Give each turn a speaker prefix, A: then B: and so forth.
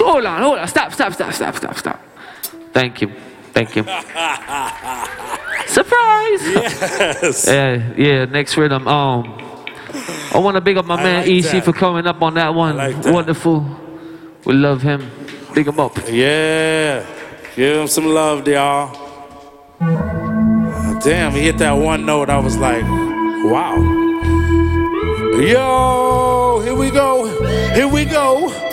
A: hold on. Stop. Thank you. Surprise!
B: Yes.
A: Yeah, next rhythm. I want to big up my man
B: like
A: EC
B: that.
A: for coming up on that one.
B: like that.
A: Wonderful. We love him. Big him up.
B: Yeah. Give him some love, y'all. Damn, he hit that one note. I was like, wow. Yo, here we go.